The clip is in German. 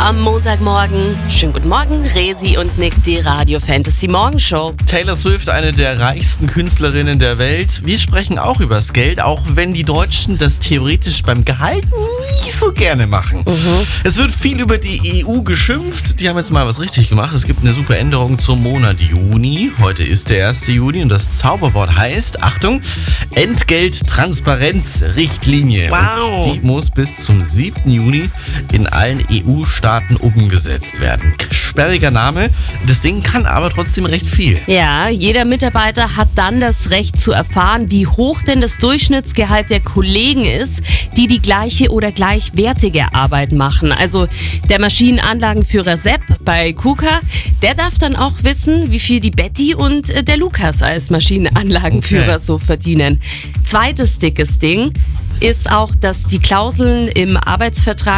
am Montagmorgen. Schönen guten Morgen, Resi und Nick, die Radio Fantasy Morgenshow. Taylor Swift, eine der reichsten Künstlerinnen der Welt. Wir sprechen auch übers Geld, auch wenn die Deutschen das theoretisch beim Gehalt nicht so gerne machen. Es wird viel über die EU geschimpft. Die haben jetzt mal was richtig gemacht. Es gibt eine super Änderung zum Monat Juni. Heute ist der 1. Juni und das Zauberwort heißt, Achtung, Entgelttransparenzrichtlinie. Wow. Und die muss bis zum 7. Juni in allen EU-Staaten umgesetzt werden. Sperriger Name. Das Ding kann aber trotzdem recht viel. Ja, jeder Mitarbeiter hat dann das Recht zu erfahren, wie hoch denn das Durchschnittsgehalt der Kollegen ist, die die gleiche oder gleichwertige Arbeit machen. Also der Maschinenanlagenführer Sepp bei KUKA, der darf dann auch wissen, wie viel die Betty und der Lukas als Maschinenanlagenführer so verdienen. Zweites dickes Ding ist auch, dass die Klauseln im Arbeitsvertrag